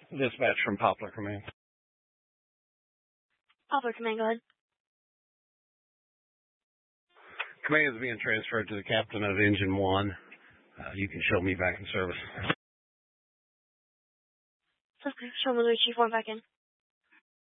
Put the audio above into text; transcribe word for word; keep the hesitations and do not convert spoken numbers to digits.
Dispatch from Poplar Command. Poplar Command, go ahead. Command is being transferred to the captain of Engine one. Uh, you can show me back in service. Okay, show me the Chief one back in.